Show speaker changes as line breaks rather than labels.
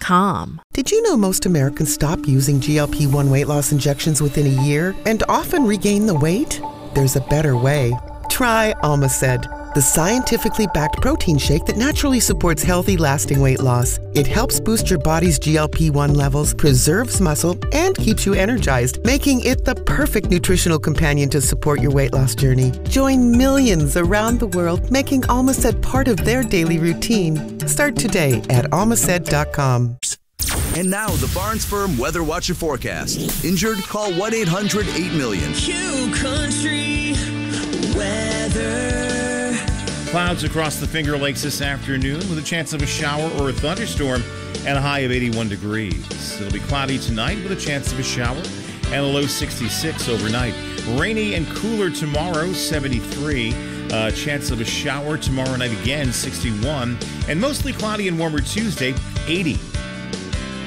almacet.com.
Did you know most Americans stop using GLP-1 weight loss injections within a year and often regain the weight? There's a better way. Try Almacet, the scientifically backed protein shake that naturally supports healthy, lasting weight loss. It helps boost your body's GLP-1 levels, preserves muscle, and keeps you energized, making it the perfect nutritional companion to support your weight loss journey. Join millions around the world making Almacet part of their daily routine. Start today at almacet.com.
And now, the Barnes Firm Weather Watcher forecast. Injured? Call 1-800-8-million.
Q Country Weather.
Clouds across the Finger Lakes this afternoon with a chance of a shower or a thunderstorm and a high of 81 degrees. It'll be cloudy tonight with a chance of a shower and a low 66 overnight. Rainy and cooler tomorrow, 73. Chance of a shower tomorrow night again, 61. And mostly cloudy and warmer Tuesday, 80.